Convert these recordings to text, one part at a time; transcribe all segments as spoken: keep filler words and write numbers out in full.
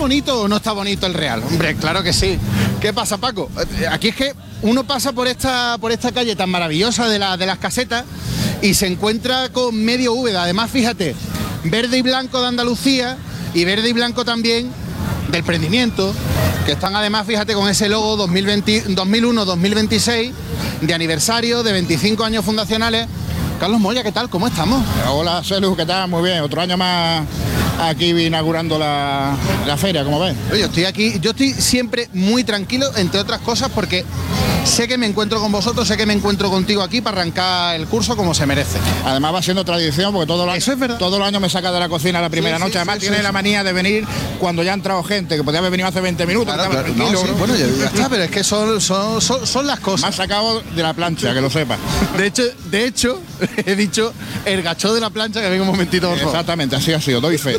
bonito o no está bonito el Real? Hombre, claro que sí. ¿Qué pasa, Paco? Aquí es que uno pasa por esta, por esta calle tan maravillosa de, la, de las casetas y se encuentra con medio Úbeda. Además, fíjate, verde y blanco de Andalucía y verde y blanco también del Prendimiento, que están además, fíjate, con ese logo dos mil veinte, dos mil uno dos mil veintiséis de aniversario de veinticinco años fundacionales. Carlos Moya, ¿qué tal? ¿Cómo estamos? Hola, Celu, ¿qué tal? Muy bien, otro año más aquí inaugurando la, la feria, como ves. Yo estoy aquí, yo estoy siempre muy tranquilo, entre otras cosas, porque sé que me encuentro con vosotros, sé que me encuentro contigo aquí para arrancar el curso como se merece. Además va siendo tradición, porque todos los Eso es verdad. Todos los años me saca de la cocina la primera Sí, noche. sí, Además sí, tiene sí, la sí. manía de venir cuando ya ha entrado gente, que podía haber venido hace veinte minutos. Claro, que estaba claro, tranquilo, no, sí, ¿no? bueno, ya, ya está, pero es que son, son, son, son las Me cosas. ha sacado de la plancha, que lo sepa. De hecho, de hecho, he dicho el gachó de la plancha, que venga un momentito, por favor. Exactamente, así ha sido, doy fe.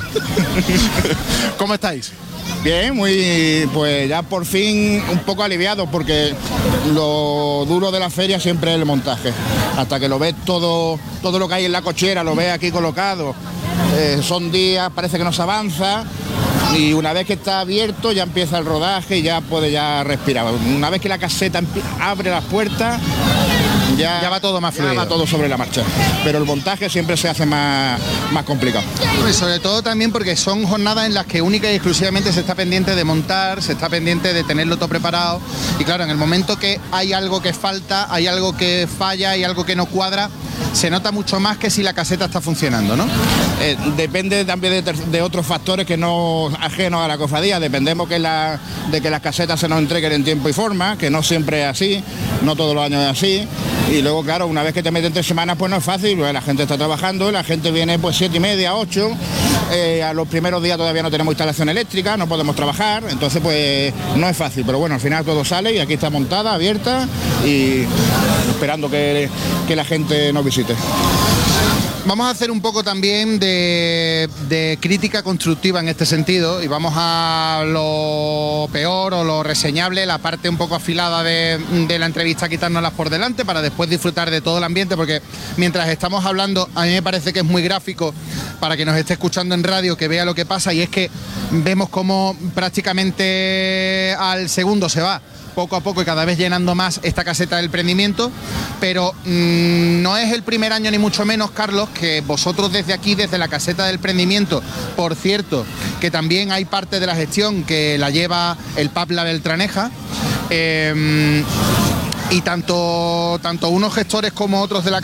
¿Cómo estáis? Bien, muy, pues ya por fin un poco aliviado, porque lo duro de la feria siempre es el montaje. Hasta que lo ves todo, todo lo que hay en la cochera, lo ves aquí colocado. Eh, son días, parece que no se avanza, y una vez que está abierto ya empieza el rodaje y ya puede ya respirar. Una vez que la caseta abre las puertas, ya, Ya va todo más fluido. Ya va todo sobre la marcha. Pero el montaje siempre se hace más, más complicado. Y sobre todo también porque son jornadas en las que única y exclusivamente se está pendiente de montar, se está pendiente de tenerlo todo preparado. Y claro, en el momento que hay algo que falta, hay algo que falla, hay algo que no cuadra, se nota mucho más que si la caseta está funcionando, ¿no? Eh, depende también de, ter- de otros factores que no ajenos a la cofradía. Dependemos que la, de que las casetas se nos entreguen en tiempo y forma, que no siempre es así, no todos los años es así. Y luego, claro, una vez que te meten tres semanas, pues no es fácil, pues la gente está trabajando, la gente viene pues siete y media, ocho, eh, a los primeros días todavía no tenemos instalación eléctrica, no podemos trabajar, entonces pues no es fácil, pero bueno, al final todo sale y aquí está montada, abierta y esperando que, que la gente nos visite. Vamos a hacer un poco también de, de crítica constructiva en este sentido y vamos a lo peor o lo reseñable, la parte un poco afilada de, de la entrevista, quitárnoslas por delante para después disfrutar de todo el ambiente, porque mientras estamos hablando a mí me parece que es muy gráfico para que nos esté escuchando en radio, que vea lo que pasa, y es que vemos cómo prácticamente al segundo se va poco a poco y cada vez llenando más esta caseta del Prendimiento, pero mmm, no es el primer año ni mucho menos, Carlos, que vosotros desde aquí, desde la caseta del Prendimiento, por cierto, que también hay parte de la gestión que la lleva el P A P La Beltraneja, eh, y tanto, tanto unos gestores como otros de la